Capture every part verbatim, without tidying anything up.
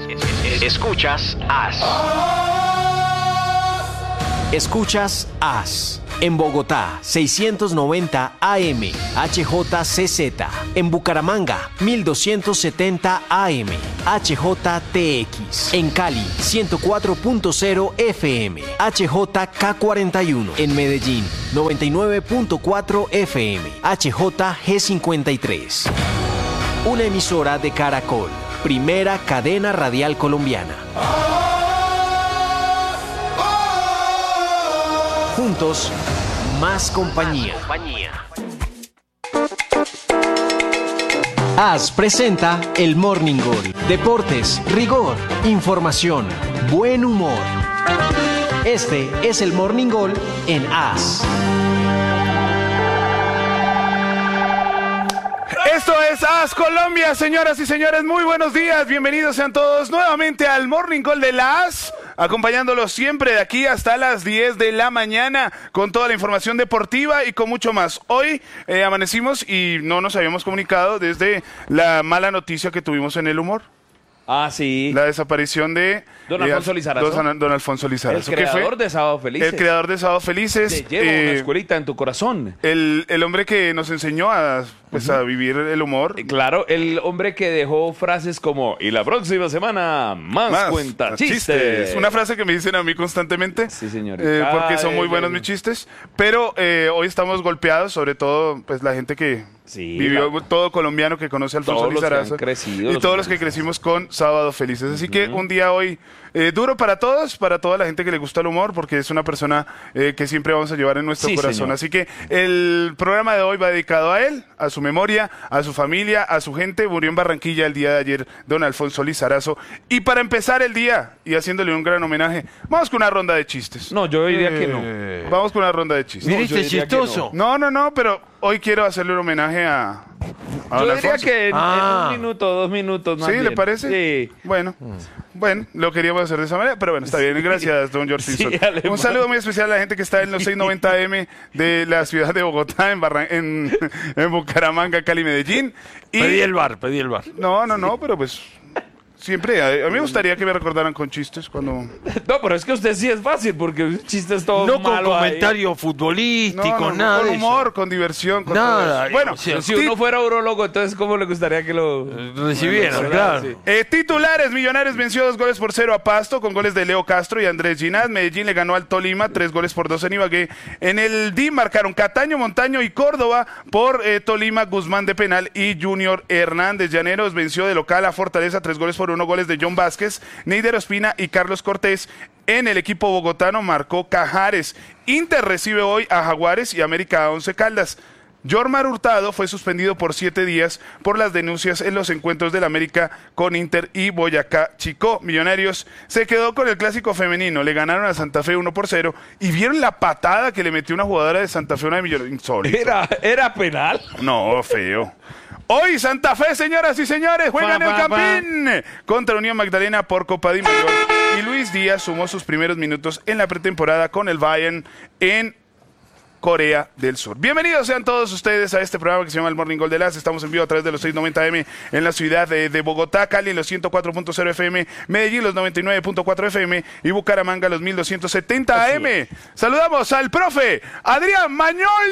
Escuchas As. Escuchas As. En Bogotá, seiscientos noventa A M, H J C Z. En Bucaramanga, mil doscientos setenta A M, H J T X. En Cali, ciento cuatro punto cero F M, H J K cuarenta y uno. En Medellín, noventa y nueve punto cuatro F M, H J G cincuenta y tres. Una emisora de Caracol, primera cadena radial colombiana. Juntos, más compañía. As presenta el Morning Goal. Deportes, rigor, información, buen humor. Este es el Morning Goal en As. Esto es As Colombia, señoras y señores, muy buenos días, bienvenidos sean todos nuevamente al Morning Call de la As, acompañándolos siempre de aquí hasta las diez de la mañana con toda la información deportiva y con mucho más. Hoy eh, amanecimos y no nos habíamos comunicado desde la mala noticia que tuvimos en el humor. Ah, sí. La desaparición de Don Alfonso eh, Lizarazo. Don, don Alfonso Lizarazo. El creador de Sábado Felices. El creador de Sábado Felices. Te llevo eh, una escuelita en tu corazón. El, el hombre que nos enseñó a, pues, uh-huh. a vivir el humor. Claro, el hombre que dejó frases como, y la próxima semana, más, más cuenta chistes. chistes. Una frase que me dicen a mí constantemente. Sí, señor. Eh, porque son muy buenos mis chistes. Pero eh, hoy estamos golpeados, sobre todo pues la gente que sí, vivió, la... todo colombiano que conoce a Alfonso Lizarazo. Crecido, y los todos los que crecimos con Sábado Felices. Así uh-huh. que un día hoy eh, duro para todos, para toda la gente que le gusta el humor, porque es una persona eh, que siempre vamos a llevar en nuestro sí, corazón. Señor. Así que el programa de hoy va dedicado a él, a su memoria, a su familia, a su gente. Murió en Barranquilla el día de ayer don Alfonso Lizarazo. Y para empezar el día y haciéndole un gran homenaje, vamos con una ronda de chistes. No, yo diría eh, que no. Vamos con una ronda de chistes. ¿Viniste no, chistoso? No. no, no, no, pero hoy quiero hacerle un homenaje a... Yo diría Alfonso. que en, ah. en un minuto, dos minutos más ¿Sí? bien. ¿Le parece? Sí. Bueno, mm. bueno, lo queríamos hacer de esa manera, pero bueno, está bien. Gracias, don George Simpson. Sí, un saludo muy especial a la gente que está en los seiscientos noventa A M de la ciudad de Bogotá, en, Barran en, en Bucaramanga, Cali, Medellín. Y... Pedí el bar, pedí el bar. No, no, no, pero pues... Siempre, a, a mí me gustaría que me recordaran con chistes cuando... No, pero es que usted sí es fácil, porque chistes todo no malo con comentario ahí. futbolístico, no, no, nada con de humor, eso. Con diversión, con nada. Todo bueno, o sea, si uno fuera urologo, entonces ¿cómo le gustaría que lo recibieran? Bueno, claro. Sí. Eh, titulares, Millonarios venció dos goles por cero a Pasto con goles de Leo Castro y Andrés Ginás. Medellín le ganó al Tolima, tres goles por dos en Ibagué. En el D I marcaron Cataño, Montaño y Córdoba por eh, Tolima, Guzmán de penal y Junior Hernández. Llaneros venció de local a Fortaleza, tres goles por uno, goles de John Vázquez, Neider Ospina y Carlos Cortés. En el equipo bogotano marcó Cajares. Inter recibe hoy a Jaguares y América a Once Caldas. Jormar Hurtado fue suspendido por siete días por las denuncias en los encuentros del América con Inter y Boyacá Chicó. Millonarios se quedó con el clásico femenino, le ganaron a Santa Fe uno por cero y vieron la patada que le metió una jugadora de Santa Fe a una de Millonarios. Insólito. ¿Era, ¿Era penal? No, feo. Hoy Santa Fe, señoras y señores, juega en el Campín contra Unión Magdalena por Copa Di Mayor. Y Luis Díaz sumó sus primeros minutos en la pretemporada con el Bayern en Corea del Sur. Bienvenidos sean todos ustedes a este programa que se llama El Morning Call de las. Estamos en vivo a través de los seiscientos noventa A M en la ciudad de, de Bogotá, Cali en los ciento cuatro punto cero F M, Medellín los noventa y nueve punto cuatro F M y Bucaramanga los mil doscientos setenta A M. Saludamos al profe Adrián Magnoli.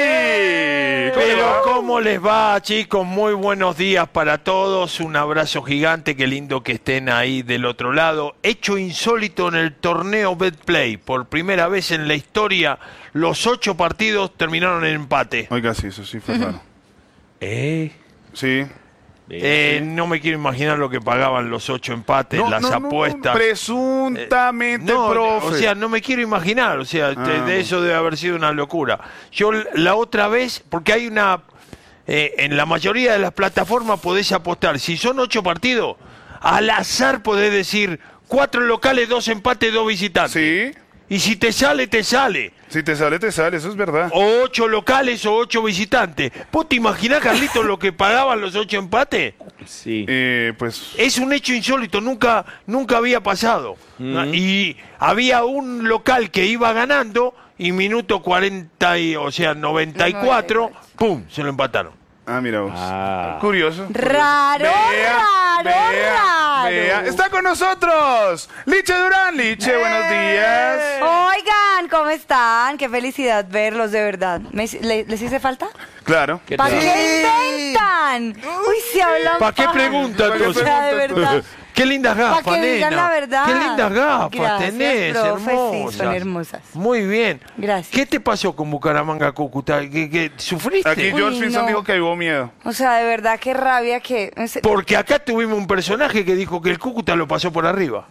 ¡Eh! Pero ¿cómo les va, chicos? Muy buenos días para todos. Un abrazo gigante. Qué lindo que estén ahí del otro lado. Hecho insólito en el torneo Betplay. Por primera vez en la historia, los ocho partidos terminaron en empate. Oiga, sí, eso sí fue raro. ¿Eh? Sí. Eh, no me quiero imaginar lo que pagaban los ocho empates, no, las no, apuestas. No, presuntamente, eh, no, profe. O sea, no me quiero imaginar, o sea, ah, de, de eso debe haber sido una locura. Yo la otra vez, porque hay una... Eh, en la mayoría de las plataformas podés apostar, si son ocho partidos, al azar podés decir cuatro locales, dos empates, dos visitantes. Sí. Y si te sale, te sale. Si te sale, te sale, eso es verdad. O ocho locales o ocho visitantes. ¿Vos te imaginás, Carlitos, lo que pagaban los ocho empates? Sí. Eh, pues... Es un hecho insólito, nunca, nunca había pasado. Mm. Y había un local que iba ganando y minuto cuarenta, y, o sea, noventa y cuatro, ¡pum!, se lo empataron. Ah, mira vos. Ah. Curioso. Raro, vea, raro, vea, raro. tan fea. Está con nosotros Liche Durán. Liche, ¡Eh! Buenos días. Oigan, ¿cómo están? Qué felicidad verlos, de verdad. ¿Me, le, ¿Les hice falta? Claro. ¿Para qué inventan? Uy, se hablan. ¿Para qué preguntan? O sea, de verdad. Qué lindas gafas, Para que digan nena. la verdad. Qué lindas gafas Gracias, tenés, profe, hermosas. sí, son hermosas. Muy bien. Gracias. ¿Qué te pasó con Bucaramanga, Cúcuta? ¿Qué, qué, ¿Sufriste? Aquí Uy, George Finson no. dijo que hubo miedo. O sea, de verdad, qué rabia que... Porque acá tuvimos un personaje que dijo que el Cúcuta lo pasó por arriba.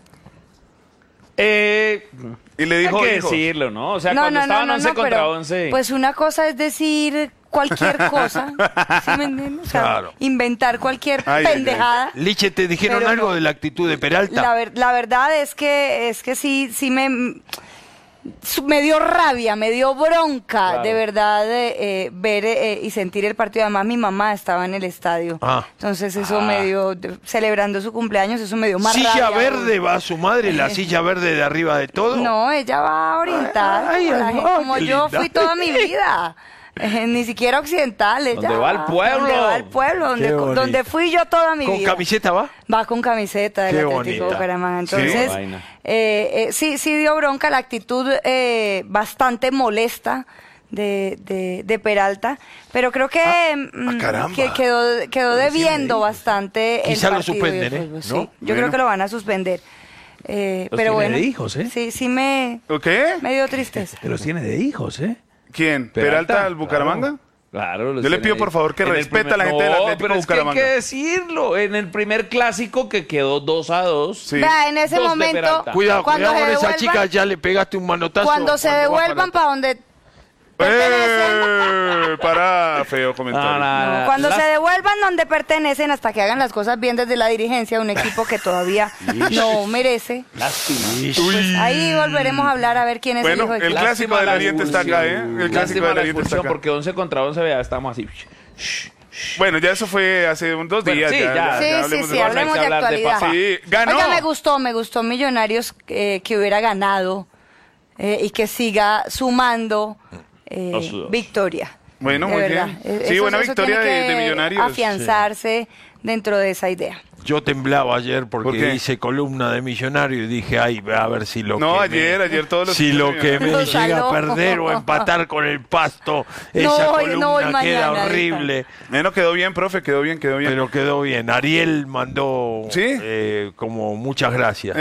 Eh, Y le dijo hay que hijos. decirlo, ¿no? O sea, no, cuando no, no, estaban no, once no, contra pero, once. Pues una cosa es decir cualquier cosa, ¿sí me entiendes? O sea, Claro. inventar cualquier Ay, pendejada. Liche, ¿te dijeron Pero algo no. de la actitud de Peralta? La, ver- la verdad es que es que sí, sí me me dio rabia, me dio bronca, Claro. de verdad, eh, eh, ver eh, y sentir el partido. Además, mi mamá estaba en el estadio. Ah. Entonces eso Ah. me dio, de- celebrando su cumpleaños, eso me dio más ¿Silla rabia. verde va a su madre, la silla verde de arriba de todo? No, ella va orientada, Ay, como, la ay, gente- ay, como qué yo linda. fui toda mi vida. Eh, ni siquiera occidental, ella Donde va el pueblo. Donde va el pueblo, donde, Qué bonito. donde fui yo toda mi ¿Con vida. camiseta va? Va con camiseta del Qué Atlético bonita. Bucaramanga. Sí. Entonces, Vaina. eh, eh, sí, sí dio bronca la actitud eh, bastante molesta de, de, de Peralta, pero creo que, mm, caramba. que quedó, quedó debiendo bastante el Quizá lo partido y el suspenden, ¿eh? fútbol, sí. ¿No? Yo Bueno. creo que lo van a suspender. Eh, Los pero tiene bueno, de hijos, ¿eh? sí, sí me, ¿O qué? me dio tristeza. Pero los tiene de hijos, ¿eh? ¿Quién? ¿Peralta al Bucaramanga? Claro. los Yo le tiene pido, ahí. por favor, que En el respete a la primer- gente del No, Atlético pero es que hay Bucaramanga. que decirlo. En el primer clásico que quedó dos a dos. Sí. Vea, en ese Dos de momento, Peralta. Cuidado, cuando cuidado se con esa devuelvan- chica, ya le pegaste un manotazo. cuando se cuando va devuelvan para- para donde pertenecen, ¡Eh! Para, feo comentario. No, no, no, no, cuando las- se devuelvan donde pertenecen hasta que hagan las cosas bien desde la dirigencia, un equipo que todavía no merece. Lástima. Pues ahí volveremos a hablar a ver quién es Bueno, el hijo de el quién. clásico del la Oriente está acá, ¿eh? El clásico Lástima del la Oriente está expulsión acá. porque once contra once, vea, estamos así. Bueno, ya eso fue hace un- dos Bueno, días. sí, ya, ya. Sí, sí, hablemos sí, de cosas. hablemos de Hay que hablar de actualidad. papá. Sí, ganó. Oiga, me gustó, me gustó Millonarios eh, que hubiera ganado eh, y que siga sumando eh, Los sudos. victoria. Bueno, De muy verdad. bien. Eh, Sí, eso- buena eso victoria tiene de, de que Millonarios. afianzarse dentro de esa idea. Yo temblaba ayer porque ¿Por qué? hice columna de Millonario y dije, ay, a ver si lo No, que ayer, me, ayer todos los si lo que me Lo llega saló. a perder o a empatar con el Pasto, No esa voy- columna no voy queda mañana, horrible. Bueno, quedó bien, profe, quedó bien, quedó bien. Pero quedó bien. Ariel mandó ¿Sí? eh, como muchas gracias.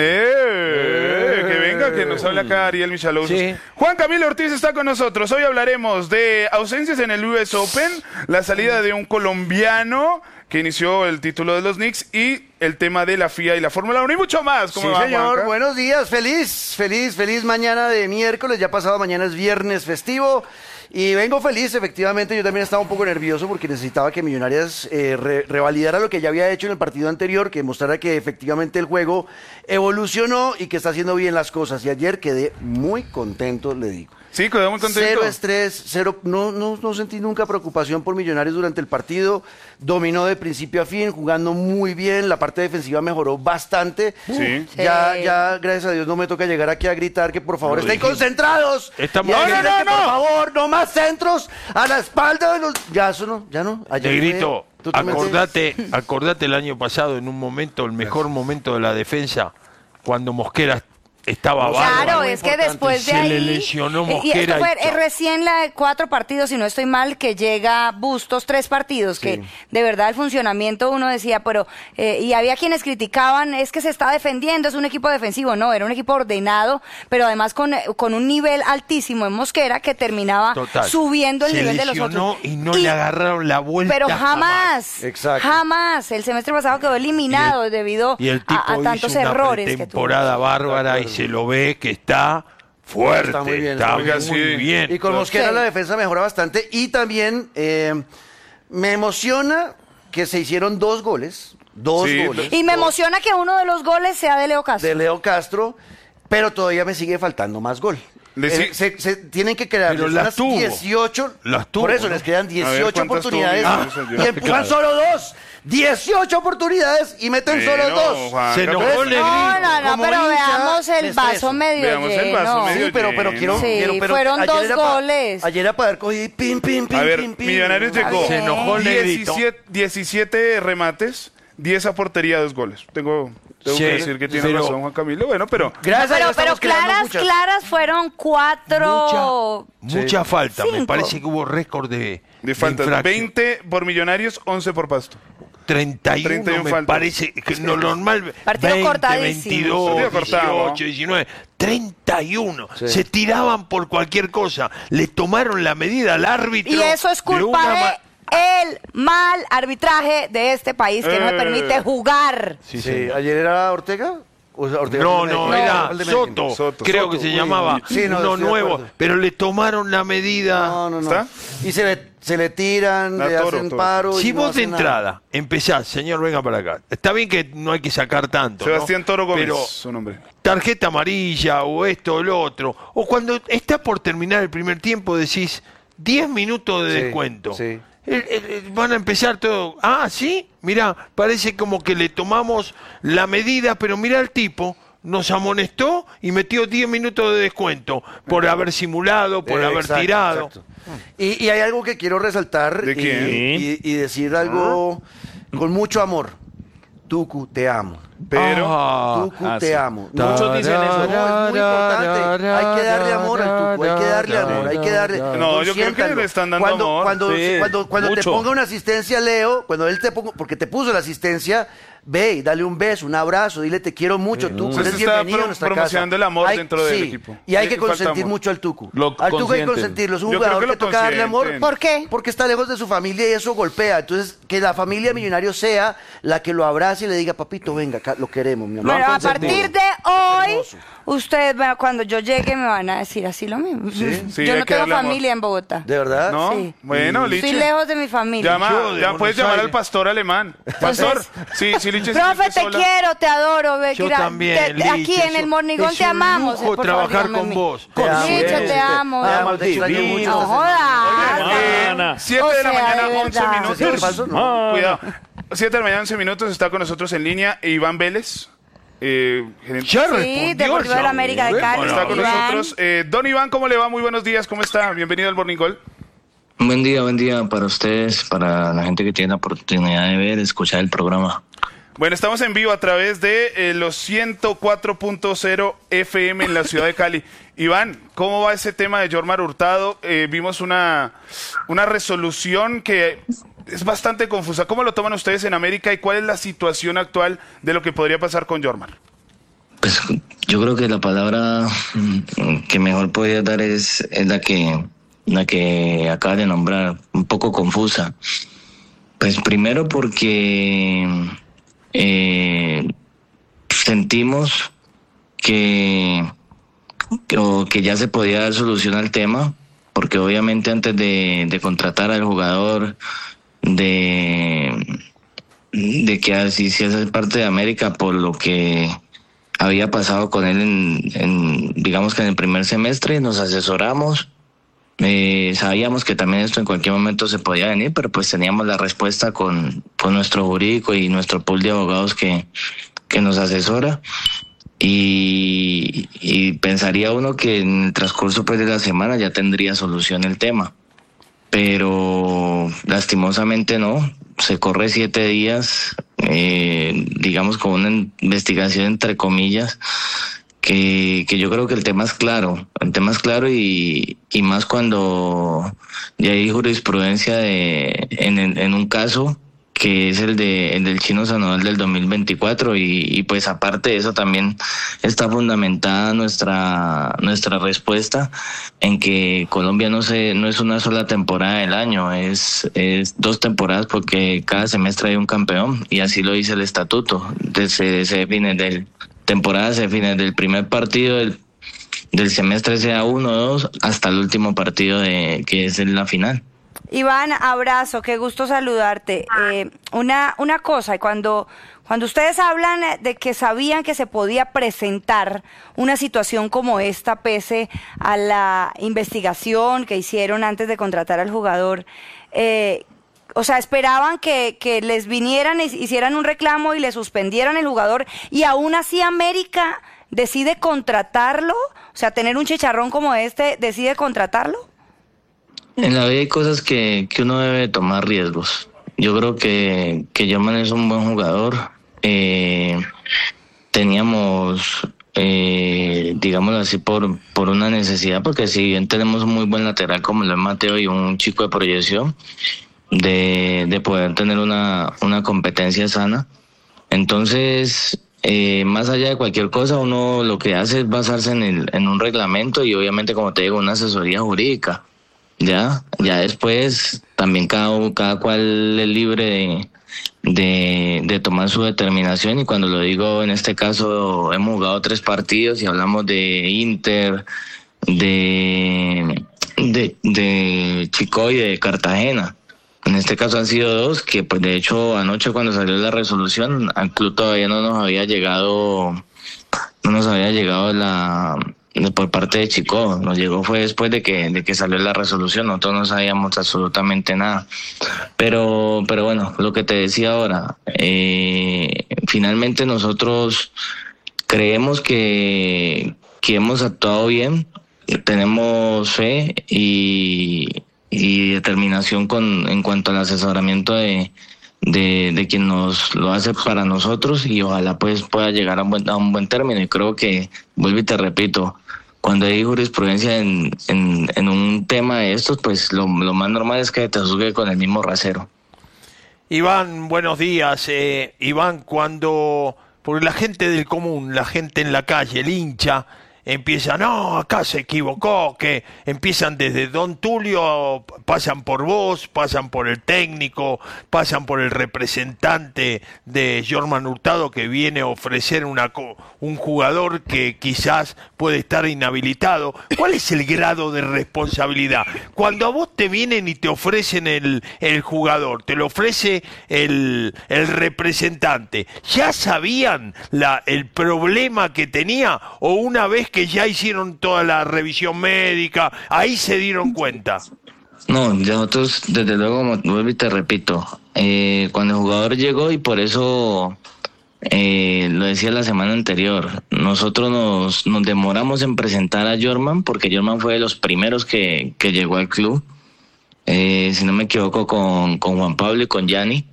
Eh, que venga, que nos hable acá Ariel Michalousos. Sí. Juan Camilo Ortiz está con nosotros. Hoy hablaremos de ausencias en el U S Open, la salida de un colombiano que inició el título de los Knicks y el tema de la F I A y la Fórmula uno y mucho más. Sí, ¿Cómo va, señor. Juanca? Buenos días. Feliz, feliz, feliz mañana de miércoles. Ya pasado mañana es viernes festivo. Y vengo feliz, efectivamente. Yo también estaba un poco nervioso porque necesitaba que Millonarias eh, re- revalidara lo que ya había hecho en el partido anterior, que mostrara que efectivamente el juego evolucionó y que está haciendo bien las cosas. Y ayer quedé muy contento, le digo. Sí, quedó muy contento. Cero estrés, cero, no, no, no sentí nunca preocupación por Millonarios durante el partido. Dominó de principio a fin, jugando muy bien. La parte defensiva mejoró bastante. Sí. Ya, Sí. ya, gracias a Dios, no me toca llegar aquí a gritar que por favor Lo estén dijimos. concentrados. Estamos- Y a No, decirles no, no, que, no. Por favor, no más centros a la espalda de los. Ya, eso no, ya no. Ayer Te fue grito, totalmente- acordate, acordate el año pasado, en un momento, el mejor momento de la defensa, cuando Mosquera estaba bárbaro. Claro, muy es que importante. después de Se ahí... le lesionó eh, y Mosquera esto fue y eh, chao. recién la cuatro partidos, si no estoy mal, que llega Bustos, tres partidos, que de verdad el funcionamiento uno decía, pero... eh, y había quienes criticaban, es que se está defendiendo, es un equipo defensivo. No, era un equipo ordenado, pero además con, eh, con un nivel altísimo en Mosquera que terminaba Total. subiendo el Se nivel de los lesionó otros. y no le agarraron la vuelta Pero jamás. jamás, Exacto. jamás. El semestre pasado quedó eliminado Y el- debido Y el tipo a, a tantos hizo una errores que tuvo. pretemporada bárbara y se lo ve que está fuerte, Está muy bien, está está muy muy bien. bien. Y con Mosquera Sí. la defensa mejora bastante. Y también eh, me emociona que se hicieron dos goles. Dos Sí. goles. Y me emociona que uno de los goles sea de Leo Castro. de Leo Castro, pero todavía me sigue faltando más gol. Le Eh, si- se, se tienen que crear Pero las unas tuvo. dieciocho. Las tuvo, por eso ¿no? les quedan dieciocho ¿cuántas oportunidades tuvo? y empujan solo dos. dieciocho oportunidades y meten Bueno, solo dos. Juanca, Se enojó pues, el negrito. No, no, no, Como pero hincha, veamos me el estreso. vaso medio Veamos el lleno. vaso medio Sí, pero, pero lleno. quiero, Sí, quiero pero fueron ayer dos era pa- goles. ayer era para haber cogido y pim, pim, pim, A ver, pim, pim. Millonarios Está llegó. bien. Se enojó el negrito. diecisiete, diecisiete remates, diez a portería, dos goles. Tengo Tengo Sí, que decir que tiene pero- razón Juan Camilo. Bueno, pero Gracias a Pero, Dios pero estamos creando claras, muchas. claras fueron cuatro. Mucha, mucha falta. Me Cinco. parece que hubo récord de, de faltas, infracción. veinte por Millonarios, once por Pasto. treinta y uno treinta y uno me faltas. parece que no normal. Partido veinte, cortadísimo. veintidós, Partido cortado. dieciocho, diecinueve, treinta y uno. Sí. Se tiraban por cualquier cosa. Le tomaron la medida al árbitro. Y eso es de culpa una de ma- el mal arbitraje de este país que no me Eh. permite jugar. Sí, Sí, señor. ¿ayer era Ortega? O sea, Ortega No, fue el de no, Medellín. era el de Medellín. Soto, Soto, creo Soto, que se uy, llamaba, sí, no, uno estoy de nuevo, acuerdo. pero le tomaron la medida. No, no, no. ¿Está? Y se le, se le tiran, La le toro, hacen toro. paro. Si y no vos de hacen nada. entrada empezás, señor, venga para acá. Está bien que no hay que sacar tanto, ¿no? Sebastián Toro Gómez, Pero su nombre. tarjeta amarilla o esto o lo otro. O cuando está por terminar el primer tiempo decís diez minutos de Sí, descuento. sí. El- el- el- van a empezar todo. Ah, sí, mirá, parece como que le tomamos la medida, pero mirá el tipo. Nos amonestó y metió diez minutos de descuento por haber simulado, por Eh, haber exacto, tirado. exacto. Y, y hay algo que quiero resaltar ¿De y- quién? y, y decir algo con mucho amor. Tucu, te amo. Pero Ah, Tucu, ah, te sí. amo. Muchos dicen eso. No, es muy importante. Hay que darle amor al Tucu, hay que darle amor, hay que darle. No, yo creo que Consiéntanlo. le están dando cuando, amor. Cuando, Sí, cuando, cuando te mucho. ponga una asistencia, Leo, cuando él te ponga, porque te puso la asistencia, ve y dale un beso, un abrazo, dile te quiero mucho, Tucu, Usted eres se está bienvenido pro- a nuestra promocionando casa. el amor Hay- dentro del sí, equipo. Y hay Le que falta consentir amor. mucho al Tucu. Lo Al Tucu hay que consienten. consentirlo. Es un Yo creo jugador que que, lo toca darle amor. consienten. ¿Por qué? Porque está lejos de su familia y eso golpea. Entonces, que la familia Millonario sea la que lo abrace y le diga, papito, venga, acá lo queremos, mi amor. Bueno, a consentido. partir de hoy, ustedes, bueno, cuando yo llegue, me van a decir así lo mismo. Sí, yo hay no que tengo darle amor. familia en Bogotá. ¿De verdad? ¿no? Sí. Bueno, Lichi. Estoy lejos de mi familia. Llama, Yo de ya Buenos puedes llamar Aires. al pastor alemán. Pastor, sí, sí, Lichi. se Profe, siente te sola. quiero, te adoro. ve, Yo gra- también, te- te- Aquí Lichi, en el eso- Morningón es te un amamos. lujo eh, por favor, trabajar dígame con a mí. vos. Te amo. Licho, te Te amo. amo, te extraño divino. mucho. No esta semana. jodas. Hermana. siete O de la sea, mañana, de once verdad. minutos. ¿Sí es falso? No. Ah, Cuidado. siete de la mañana, once minutos. Está con nosotros en línea Iván Vélez. Eh, gerente- Ya Sí, respondió Deportivo el de la América de hombre. Cali. está con Iván. nosotros. Eh, don Iván, ¿cómo le va? Muy buenos días. ¿Cómo está? Bienvenido al Morning Call. Buen día, buen día para ustedes, para la gente que tiene la oportunidad de ver, escuchar el programa. Bueno, estamos en vivo a través de eh, los ciento cuatro punto cero F M en la ciudad de Cali. Iván, ¿cómo va ese tema de Jormar Hurtado? Eh, vimos una, una resolución que es bastante confusa. ¿Cómo lo toman ustedes en América y cuál es la situación actual de lo que podría pasar con Jormar? Pues yo creo que la palabra mm, que mejor podría dar es, es la que la que acaba de nombrar, un poco confusa. Pues primero porque eh, sentimos que, que, o que ya se podía dar solución al tema, porque obviamente antes de, de contratar al jugador, de, de que así se hace parte de América por lo que había pasado con él en, en, digamos que en el primer semestre, nos asesoramos, eh, sabíamos que también esto en cualquier momento se podía venir, pero pues teníamos la respuesta con, con nuestro jurídico y nuestro pool de abogados que, que nos asesora. Y, y pensaría uno que en el transcurso pues de la semana ya tendría solución el tema, pero lastimosamente no. Se corre siete días, eh, digamos con una investigación entre comillas, que, que yo creo que el tema es claro, el tema es claro y, y más cuando ya hay jurisprudencia de, en, en un caso que es el de el del Chino Sandoval del dos mil veinticuatro y, y pues aparte de eso también está fundamentada nuestra nuestra respuesta en que Colombia no se no es una sola temporada del año, es es dos temporadas porque cada semestre hay un campeón y así lo dice el estatuto. Se, se define del temporada se define del primer partido del del semestre, sea uno o dos, hasta el último partido de que es en la final. Iván, abrazo, qué gusto saludarte. Eh, una, una cosa, cuando, cuando ustedes hablan de que sabían que se podía presentar una situación como esta pese a la investigación que hicieron antes de contratar al jugador, eh, o sea, esperaban que, que les vinieran y hicieran un reclamo y le suspendieran el jugador y aún así América decide contratarlo, o sea, tener un chicharrón como este, decide contratarlo. En la vida hay cosas que, que uno debe tomar riesgos. Yo creo que, que Jorman es un buen jugador. Eh, teníamos, eh, digámoslo así, por, por una necesidad, porque si bien tenemos un muy buen lateral como lo es Mateo y un chico de proyección, de, de poder tener una, una competencia sana. Entonces, eh, más allá de cualquier cosa, uno lo que hace es basarse en, el, en un reglamento y obviamente, como te digo, una asesoría jurídica. Ya, ya después también cada, cada cual es libre de, de, de tomar su determinación, y cuando lo digo, en este caso hemos jugado tres partidos y hablamos de Inter, de, de, de Chico y de Cartagena. En este caso han sido dos, que pues de hecho anoche cuando salió la resolución al club todavía no nos había llegado, no nos había llegado la... por parte de Chico, nos llegó fue después de que de que salió la resolución, nosotros no sabíamos absolutamente nada, pero pero bueno, lo que te decía ahora, eh, finalmente nosotros creemos que que hemos actuado bien, tenemos fe y y determinación con en cuanto al asesoramiento de De, de quien nos lo hace para nosotros, y ojalá pues pueda llegar a un buen, a un buen término. Y creo que, vuelvo y te repito, cuando hay jurisprudencia en, en, en un tema de estos, pues lo, lo más normal es que te juzgue con el mismo rasero. Iván, buenos días. Eh, Iván, cuando, porque la gente del común, la gente en la calle, el hincha, empieza, no, acá se equivocó, que empiezan desde Don Tulio, pasan por vos, pasan por el técnico, pasan por el representante de Jorman Hurtado, que viene a ofrecer una, un jugador que quizás puede estar inhabilitado. ¿Cuál es el grado de responsabilidad? Cuando a vos te vienen y te ofrecen el, el jugador, te lo ofrece el, el representante, ¿ya sabían la, el problema que tenía, o una vez que ya hicieron toda la revisión médica, ahí se dieron cuenta? No, nosotros desde luego, como vuelvo y te repito, eh, cuando el jugador llegó, y por eso eh, lo decía la semana anterior, nosotros nos, nos demoramos en presentar a Jorman, porque Jorman fue de los primeros que, que llegó al club, eh, si no me equivoco, con, con Juan Pablo y con Gianni.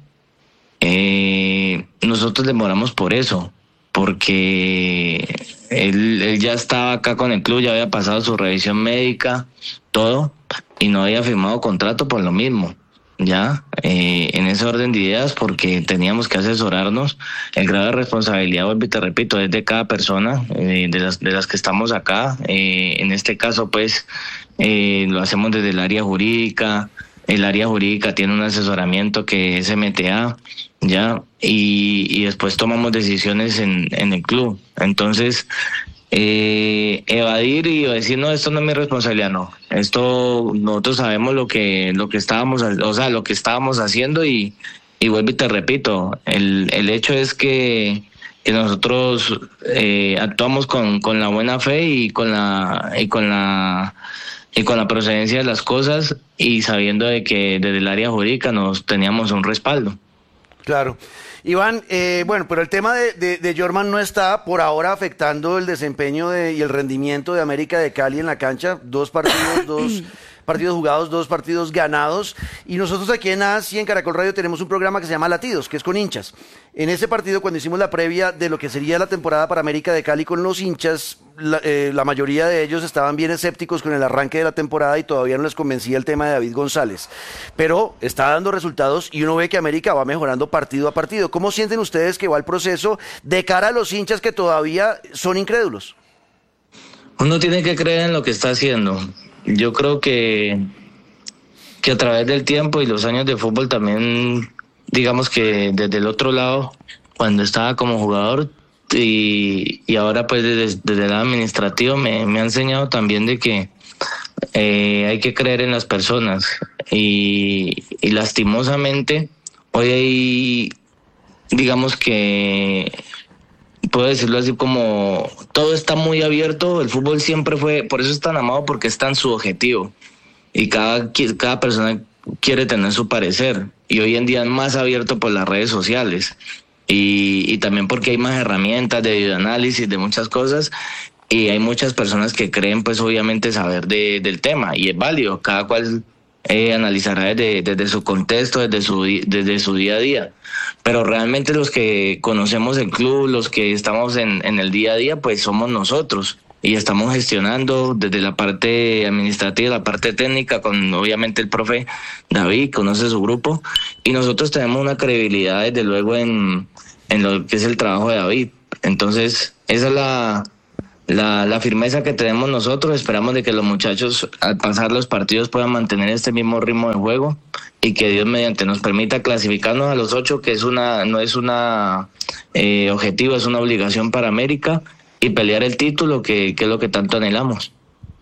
Eh, nosotros demoramos por eso, porque él, él ya estaba acá con el club, ya había pasado su revisión médica, todo, y no había firmado contrato por lo mismo, ya, eh, en ese orden de ideas, porque teníamos que asesorarnos. El grado de responsabilidad, vuelvo y te repito, es de cada persona, eh, de las de las que estamos acá. Eh, en este caso, pues, eh, lo hacemos desde el área jurídica. El área jurídica tiene un asesoramiento que es M T A, ya, y, y después tomamos decisiones en, en el club. Entonces, eh, evadir y decir, no, esto no es mi responsabilidad, no. Esto, nosotros sabemos lo que lo que estábamos, o sea, lo que estábamos haciendo, y, y vuelvo y te repito, el, el hecho es que, que nosotros eh, actuamos con, con la buena fe y con la y con la y con la procedencia de las cosas, y sabiendo de que desde el área jurídica nos teníamos un respaldo. Claro. Iván, eh, bueno, pero el tema de, de, de Jorman no está por ahora afectando el desempeño de, y el rendimiento de América de Cali en la cancha. Dos partidos, dos partidos jugados, dos partidos ganados. Y nosotros aquí en A S y en Caracol Radio tenemos un programa que se llama Latidos, que es con hinchas. En ese partido, cuando hicimos la previa de lo que sería la temporada para América de Cali con los hinchas, la, eh, la mayoría de ellos estaban bien escépticos con el arranque de la temporada y todavía no les convencía el tema de David González. Pero está dando resultados y uno ve que América va mejorando partido a partido. ¿Cómo sienten ustedes que va el proceso de cara a los hinchas que todavía son incrédulos? Uno tiene que creer en lo que está haciendo. Yo creo que, que a través del tiempo y los años de fútbol también, digamos que desde el otro lado, cuando estaba como jugador y, y ahora pues desde, desde el administrativo, me, me ha enseñado también de que eh, hay que creer en las personas, y, y lastimosamente hoy hay, digamos que, puedo decirlo así, como todo está muy abierto. El fútbol siempre fue, por eso es tan amado, porque es tan subjetivo y cada, cada persona quiere tener su parecer, y hoy en día es más abierto por las redes sociales, y, y también porque hay más herramientas de videoanálisis, de muchas cosas, y hay muchas personas que creen pues obviamente saber de, del tema, y es válido, cada cual eh, analizará desde, desde su contexto, desde su, desde su día a día. Pero realmente los que conocemos el club, los que estamos en, en el día a día, pues somos nosotros. Y estamos gestionando desde la parte administrativa, la parte técnica, con obviamente el profe David, conoce su grupo, y nosotros tenemos una credibilidad desde luego en, en lo que es el trabajo de David. Entonces, esa es la, la, la firmeza que tenemos nosotros. Esperamos de que los muchachos al pasar los partidos puedan mantener este mismo ritmo de juego y que Dios mediante nos permita clasificarnos a los ocho, que es una no es una eh, objetivo, es una obligación para América, y pelear el título, que, que es lo que tanto anhelamos.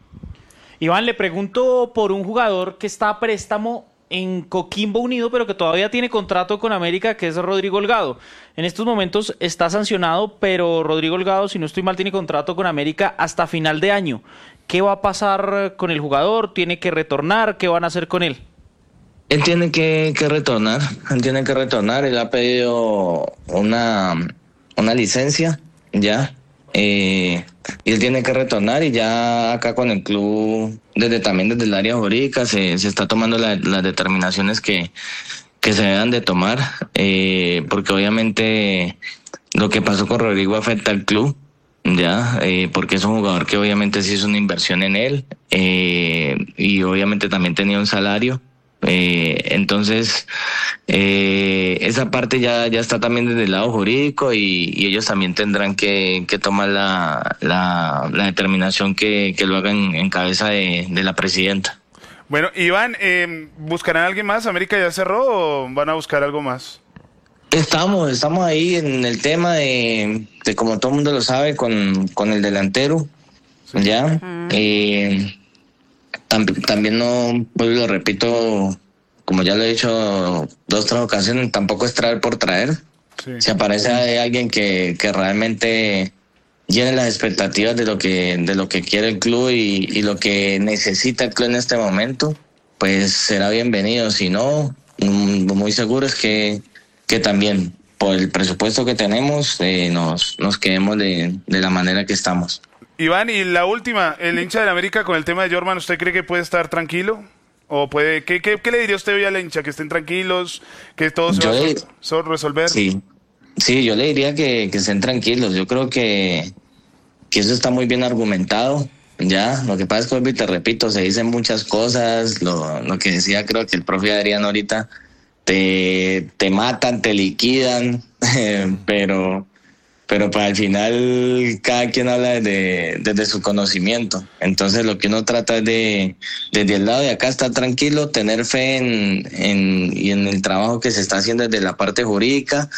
Iván, le pregunto por un jugador que está a préstamo en Coquimbo Unido, pero que todavía tiene contrato con América, que es Rodrigo Holgado. En estos momentos está sancionado, pero Rodrigo Holgado, si no estoy mal, tiene contrato con América hasta final de año. ¿Qué va a pasar con el jugador? ¿Tiene que retornar? ¿Qué van a hacer con él? Él tiene que, que retornar, él tiene que retornar, él ha pedido una, una licencia, ya, Eh, y él tiene que retornar, y ya acá con el club, desde también desde el área jurídica, se, se está tomando la, las determinaciones que, que se deben de tomar, eh, porque obviamente lo que pasó con Rodrigo afecta al club, ya, eh, porque es un jugador que obviamente sí es una inversión en él, eh, y obviamente también tenía un salario. Eh, entonces eh, esa parte ya, ya está también desde el lado jurídico, y, y ellos también tendrán que, que tomar la, la, la determinación que, que lo hagan en cabeza de, de la presidenta. Bueno, Iván, eh, ¿buscarán a alguien más? ¿América ya cerró o van a buscar algo más? Estamos, estamos ahí en el tema de, de como todo el mundo lo sabe, con, con el delantero, sí. Ya, uh-huh. eh, También no, pues lo repito, como ya lo he dicho dos, tres ocasiones, tampoco es traer por traer. Sí. Si aparece alguien que, que realmente llene las expectativas de lo que, de lo que quiere el club y, y lo que necesita el club en este momento, pues será bienvenido. Si no, muy seguro es que, que también, por el presupuesto que tenemos, eh, nos, nos quedemos de, de la manera que estamos. Iván, y la última, el hincha del América con el tema de Jorman, ¿usted cree que puede estar tranquilo? ¿O puede, qué, qué, qué le diría usted hoy al hincha? ¿Que estén tranquilos? ¿Que todo se yo va le, a resolver? Sí, sí, yo le diría que, que estén tranquilos. Yo creo que, que eso está muy bien argumentado. Ya, lo que pasa es que, hoy te repito, se dicen muchas cosas. Lo, lo que decía creo que el profe Adrián ahorita, te, te matan, te liquidan, pero... pero pues al final cada quien habla desde, desde su conocimiento. Entonces lo que uno trata es de, desde el lado de acá, estar tranquilo, tener fe en, en, y en el trabajo que se está haciendo desde la parte jurídica,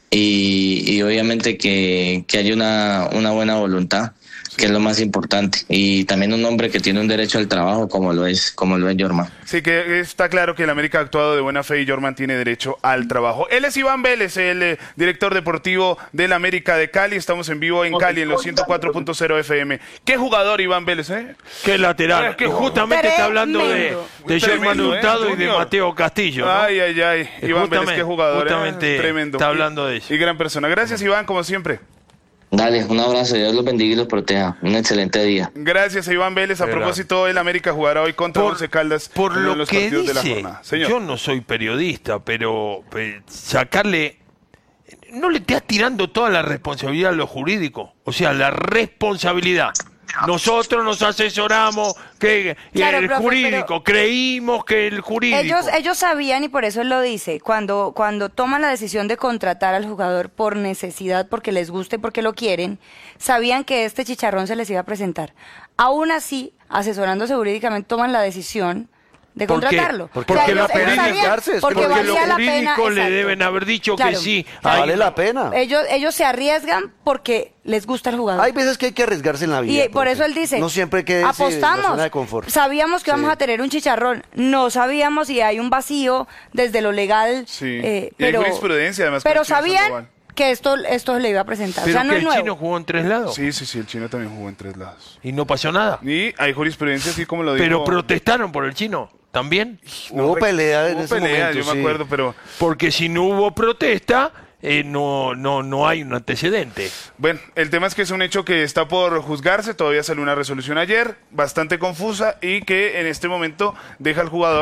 y, y obviamente que, que haya una, una buena voluntad, que es lo más importante, y también un hombre que tiene un derecho al trabajo como lo es como lo es Jorman. Sí, que está claro que el América ha actuado de buena fe y Jorman tiene derecho al trabajo. Él es Iván Vélez, el eh, director deportivo del América de Cali. Estamos en vivo en Cali en los ciento cuatro punto cero F M. ¿Qué jugador Iván Vélez, eh? Qué lateral. Que justamente está hablando de, de Jorman Hurtado, eh, y de Mateo Castillo, ¿no? Ay, ay, ay. Iván Vélez, qué jugador, justamente eh? Tremendo. Está hablando de eso. Y gran persona. Gracias, Iván, como siempre. Dale, un abrazo, Dios los bendiga y los proteja. Un excelente día. Gracias, Iván Vélez. A propósito, el América jugará hoy contra Once Caldas por en lo los que partidos dice, de la jornada. Señor. Yo no soy periodista, pero eh, sacarle... ¿No le estás tirando toda la responsabilidad a lo jurídico? O sea, la responsabilidad. Nosotros nos asesoramos, que claro, el profe, jurídico, creímos que el jurídico... Ellos, ellos sabían, y por eso él lo dice, cuando, cuando toman la decisión de contratar al jugador por necesidad, porque les guste, porque lo quieren, sabían que este chicharrón se les iba a presentar. Aún así, asesorándose jurídicamente, toman la decisión de contratarlo. Porque, porque, o sea, porque, ellos, ellos sabían, porque porque valía los la pena, jurídicos le exacto. deben haber dicho claro, que sí. Claro. Vale la pena. Ellos, ellos se arriesgan porque les gusta el jugador. Hay veces que hay que arriesgarse en la vida. Y por eso él dice, no siempre hay que irse apostamos, en la zona de confort. Sabíamos que íbamos Sí. a tener un chicharrón, no sabíamos si hay un vacío desde lo legal, Sí. eh, Y hay pero, jurisprudencia, además, pero con Chino sabían Sandoval. que esto, esto le iba a presentar. Pero o sea, no que es el nuevo. chino jugó en tres lados. Sí, sí, sí, el chino también jugó en tres lados. Y no pasó nada. Y hay jurisprudencia, así como lo dijo. Pero protestaron por el chino, ¿también? No, Hubo pelea en hubo ese pelea, momento, yo sí. me acuerdo, pero... Porque si no hubo protesta, eh, no, no, no hay un antecedente. Bueno, el tema es que es un hecho que está por juzgarse, todavía salió una resolución ayer, bastante confusa, y que en este momento deja al jugador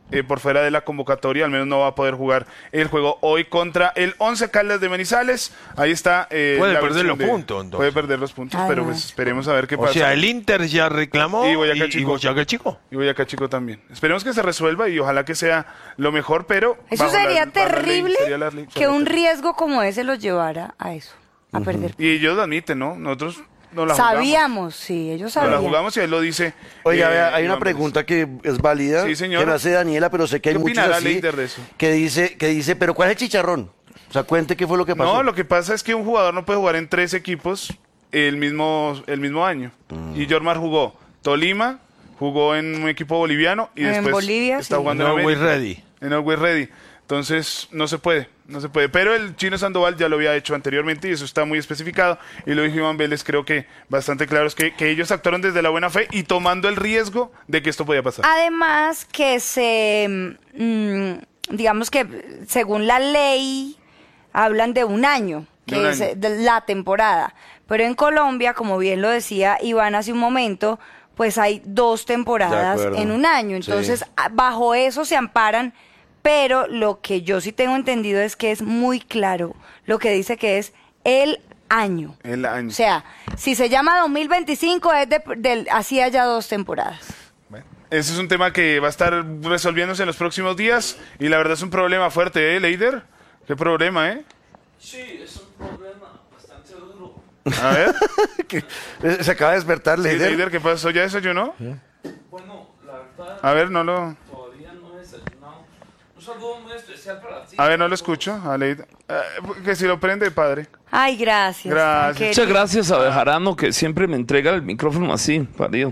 eh, por fuera de la convocatoria, al menos no va a poder jugar el juego hoy contra el Once Caldas de Manizales. Ahí está. Eh, puede la perder versión los de- puntos, entonces. Puede perder los puntos, Ay, pero no. pues esperemos a ver qué O pasa. sea, el Inter ya reclamó Y Boyacá y, y Chico. Boyacá Chico. Y Boyacá Chico también. Esperemos que se resuelva y ojalá que sea lo mejor, pero... Eso bajo la- sería bajo la ley, terrible sería la ley, que sería un terrible. riesgo como ese los llevara a eso, a perder. Y ellos lo admiten, ¿no? Nosotros no la jugamos. Sabíamos, sí, ellos No sabían. la jugamos y él lo dice. Oiga, eh, vea, hay una Iván Vélez. pregunta que es válida, Sí, señor. que me hace Daniela, pero sé que hay ¿Qué muchos opinará así, Leider de eso? que dice, que dice, pero ¿cuál es el chicharrón? O sea, cuente qué fue lo que pasó. No, lo que pasa es que un jugador no puede jugar en tres equipos el mismo, el mismo año. Mm. Y Jormar jugó Tolima, jugó en un equipo boliviano y En después Bolivia, está sí. jugando en Norway América. Ready. En Always Ready. Entonces, no se puede, no se puede. Pero el Chino Sandoval ya lo había hecho anteriormente y eso está muy especificado. Y lo dijo Iván Vélez, creo que bastante claro, es que, que ellos actuaron desde la buena fe y tomando el riesgo de que esto podía pasar. Además que se, mm, digamos que según la ley hablan de un año, De que un es año. eh, de la temporada. Pero en Colombia, como bien lo decía Iván hace un momento, pues hay dos temporadas De acuerdo. en un año. Entonces, a- bajo eso se amparan. Pero lo que yo sí tengo entendido es que es muy claro lo que dice que es el año. El año. O sea, si se llama dos mil veinticinco es de, del, así haya dos temporadas. Ese es un tema que va a estar resolviéndose en los próximos días y la verdad es un problema fuerte, ¿eh, Leider? ¿Qué problema, eh? Sí, es un problema bastante duro. A ver, Que- eh, se acaba de despertar, sí, Leider. Leider, ¿qué pasó? ¿Ya desayunó? Bueno, la verdad, A ver, no lo... todavía no he desayunado. Un saludo muy especial para ti. A ver, no lo escucho, a Leider. Eh, que si lo prende, padre. Ay, gracias. Gracias. tan querido. Muchas gracias a Bejarano que siempre me entrega el micrófono así, parido.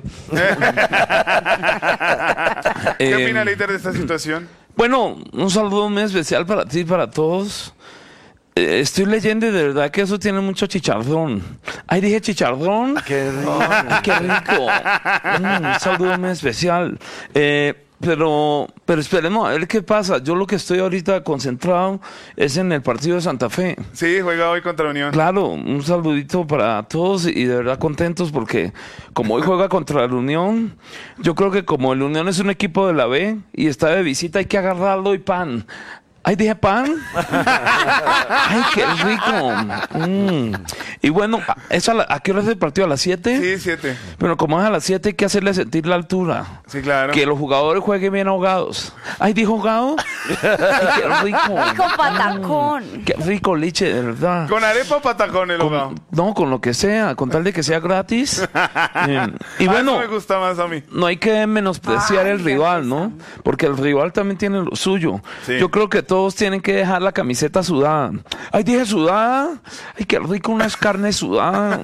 ¿Qué Eh, opina Leider de esta situación? Bueno, un saludo muy especial para ti y para todos. Eh, estoy leyendo y de verdad que eso tiene mucho chicharrón. Ay, dije chicharrón. Qué rico. Ay, qué rico. Mm, un saludo muy especial. Eh, pero, pero esperemos a ver qué pasa. Yo lo que estoy ahorita concentrado es en el partido de Santa Fe. Sí, juega hoy contra Unión. Claro, un saludito para todos y de verdad contentos porque como hoy juega contra el Unión, yo creo que como el Unión es un equipo de la B y está de visita, hay que agarrarlo y pan. Ay, dije pan. Ay, qué rico. Mm. Y bueno, ¿eso a, la- ¿a qué hora es el partido? ¿A las siete? Sí, siete. Pero como es a las siete hay que hacerle sentir la altura. Sí, claro. Que los jugadores jueguen bien ahogados. Ay, dijo ahogado. Ay, qué rico. Ay, con patacón. Qué rico, Liche, de verdad. ¿Con arepa o patacón el hogado? Con- no, con lo que sea, con tal de que sea gratis. Eh, y Ah, bueno, eso me gusta más a mí. no hay que menospreciar Ay, el rival, ¿no? Porque el rival también tiene lo suyo. Sí. Yo creo que todos tienen que dejar la camiseta sudada. Ay, dije sudada. Ay, qué rico unas carnes sudadas.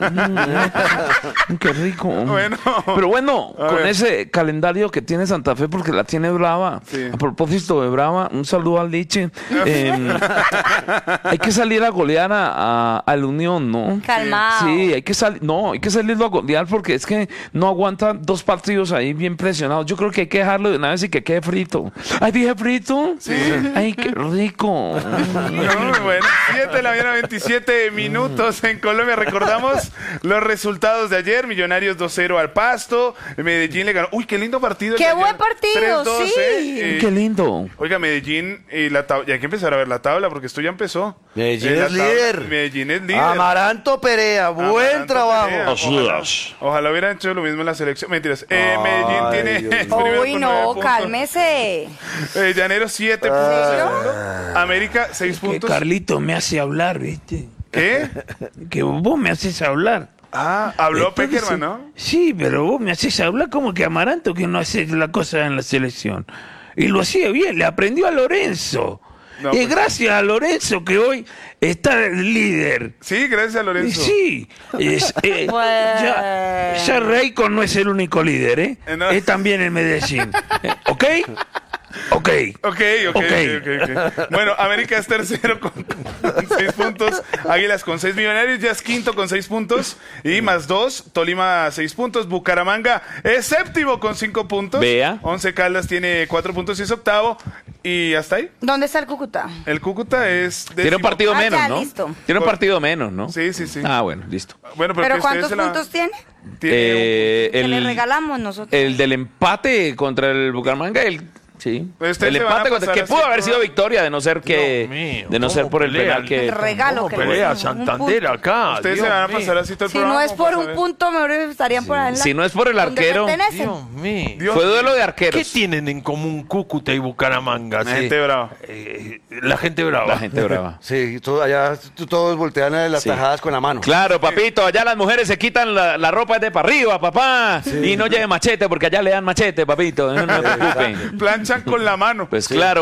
Mm, qué rico. Bueno. Pero bueno, A con ver. ese calendario que tiene Santa Fe, porque la tiene brava. Sí. A propósito de brava, un saludo al Liche. Eh, hay que salir a golear a, a, al Unión, ¿no? Calmado. Sí, hay que salir, no, hay que salirlo a golear porque es que no aguanta dos partidos ahí bien presionados. Yo creo que hay que dejarlo de una vez y que quede frito. Ay, dije frito. Sí. Ay, qué rico. Muy bueno. siete de la mañana, veintisiete minutos en Colombia. Recordamos los resultados de ayer. Millonarios dos cero al Pasto. Medellín le ganó. Uy, qué lindo partido. el Qué de ayer. buen partido, tres dos, sí. eh. Eh, Qué lindo. Oiga, Medellín, eh, la tab- ya hay que empezar a ver la tabla porque esto ya empezó. Medellín Eh, la es tabla- líder. Medellín es líder. Amaranto Perea, buen Amaranto trabajo. Perea. Ojalá, ojalá hubieran hecho lo mismo en la selección. Mentiras. Eh, Ay, Medellín tiene. Dios es mío. primero Uy, con nueve no, puntos. cálmese. Eh, Llanero siete Ah. puntos. segundo. América seis Que puntos. Carlito me hace hablar, ¿viste? ¿Qué? Que vos me haces hablar. Ah, habló Entonces, Peckerman, ¿no? Sí, pero vos me haces hablar como que Amaranto que no hace la cosa en la selección. Y lo hacía bien, le aprendió a Lorenzo. No, y pues- gracias a Lorenzo que hoy está el líder. Sí, gracias a Y Lorenzo. sí, es, eh, ya, ya Reiko no es el único líder, ¿eh? Eh, no. Es también el Medellín. Eh, ¿Ok? Ok. Ok, ok, Ok. ok, ok, ok. Bueno, América es tercero con, con seis puntos. Águilas con seis. Millonarios ya es quinto con seis puntos. Y más dos. Tolima seis puntos. Bucaramanga es séptimo con cinco puntos. Vea. Once Caldas tiene cuatro puntos y es octavo. Y hasta ahí. ¿Dónde está el Cúcuta? El Cúcuta es décimo. Tiene un partido Ah, menos, ya, ¿no? listo. Tiene un partido menos, ¿no? Sí, sí, sí. Ah, bueno, listo. Bueno, pero, ¿Pero que cuántos ustedes se la- puntos tiene? tiene Eh, Que le el, regalamos nosotros. el del empate contra el Bucaramanga, el Sí. Pues ustedes el se van a empate contra- pasar que así pudo haber por- sido victoria de no ser que Dios mío, de no ser ¿cómo por el pelea? penal que El regalo ¿Cómo que pelea le- un Santander punto. acá? Ustedes Dios se van a mío. pasar así todo el Si programa. no es como por para un saber. punto, mejor estarían por ahí. en la- Si no es por el donde arquero. pertenecen. Dios mío. Dios fue duelo de ¿Qué arqueros. tienen en común Cúcuta y Bucaramanga? La sí? gente brava. Eh, la gente brava. La gente brava. Sí, todo- allá t- todos voltean a las Sí. tajadas con la mano. Claro, papito, allá las mujeres se quitan la, la ropa de para arriba, papá. Y no lleve machete porque allá le dan machete, papito. No se preocupen. Planchan con la mano. Pues claro.